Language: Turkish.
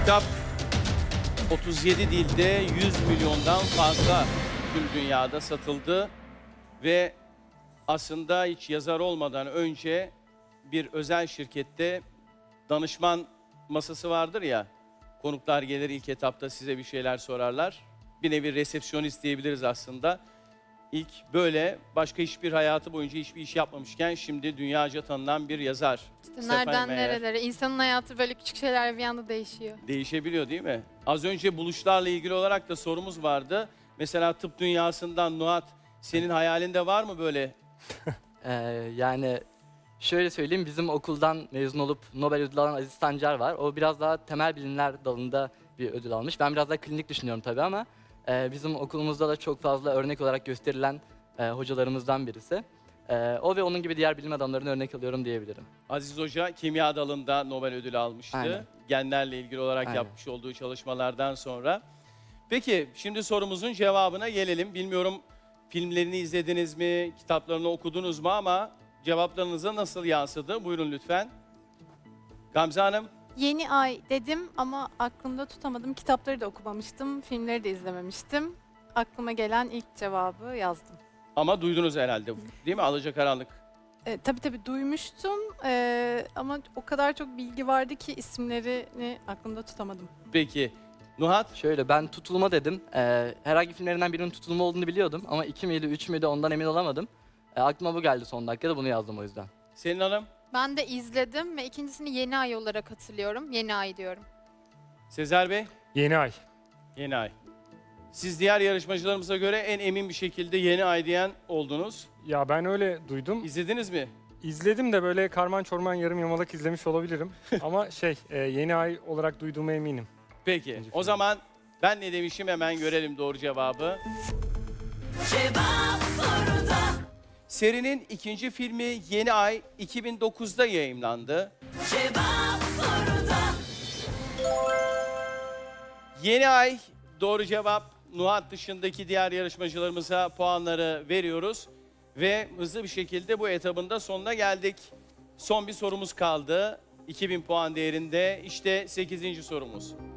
Kitap 37 dilde 100 milyondan fazla tüm dünyada satıldı ve aslında hiç yazar olmadan önce bir özel şirkette danışman masası vardır ya, konuklar gelir ilk etapta size bir şeyler sorarlar. Bir nevi resepsiyonist diyebiliriz aslında. İlk böyle başka hiçbir hayatı boyunca hiçbir iş yapmamışken şimdi dünyaca tanınan bir yazar. İşte Stefan nereden Meyer. nerelere. İnsanın hayatı böyle küçük şeyler bir anda değişiyor. Değişebiliyor değil mi? Az önce buluşlarla ilgili olarak da sorumuz vardı. Mesela tıp dünyasından Nuhat, senin hayalinde var mı böyle? Yani şöyle söyleyeyim, bizim okuldan mezun olup Nobel ödülü alan Aziz Sancar var. O biraz daha temel bilimler dalında bir ödül almış. Ben biraz daha klinik düşünüyorum tabii ama bizim okulumuzda da çok fazla örnek olarak gösterilen hocalarımızdan birisi. O ve onun gibi diğer bilim adamlarını örnek alıyorum diyebilirim. Aziz Hoca kimya dalında Nobel ödülü almıştı. Aynen. Genlerle ilgili olarak Aynen. yapmış olduğu çalışmalardan sonra. Peki şimdi sorumuzun cevabına gelelim. Bilmiyorum filmlerini izlediniz mi, kitaplarını okudunuz mu ama cevaplarınıza nasıl yansıdı? Buyurun lütfen. Gamze Hanım, Yeni Ay dedim ama aklımda tutamadım. Kitapları da okumamıştım, filmleri de izlememiştim. Aklıma gelen ilk cevabı yazdım. ama duydunuz herhalde değil mi? Alacakaranlık. Tabii duymuştum ama o kadar çok bilgi vardı ki isimlerini aklımda tutamadım. Peki Nuhat, Şöyle, ben tutulma dedim. Herhangi filmlerinden birinin tutulma olduğunu biliyordum ama 2 miydi 3 müydü ondan emin olamadım. Aklıma bu geldi son dakikada, bunu yazdım o yüzden. Selin Hanım, Ben de izledim ve ikincisini Yeni Ay olarak hatırlıyorum. Yeni Ay diyorum. Sezer Bey, Yeni ay. Yeni Ay. Siz diğer yarışmacılarımıza göre en emin bir şekilde Yeni Ay diyen oldunuz. Ya ben öyle duydum. İzlediniz mi? İzledim de böyle karman çorman yarım yamalak izlemiş olabilirim. Ama yeni ay olarak duyduğuma eminim. Peki, İkinci o film. zaman ben ne demişim hemen görelim doğru cevabı. Serinin ikinci filmi Yeni Ay 2009'da yayımlandı. Yeni Ay doğru cevap. Nuhat dışındaki diğer yarışmacılarımıza puanları veriyoruz. Ve hızlı bir şekilde bu etabın da sonuna geldik. Son bir sorumuz kaldı. 2000 puan değerinde. İşte 8. sorumuz.